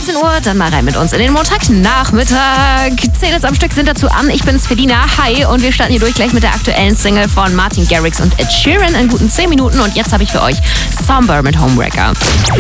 19 Uhr, dann mal rein mit uns in den Montagnachmittag. 10 jetzt am Stück sind dazu an. Ich bin's, Felina. Hi, und wir starten hier durch gleich mit der aktuellen Single von Martin Garrix und Ed Sheeran in guten 10 Minuten. Und jetzt habe ich für euch Somber mit Homewrecker.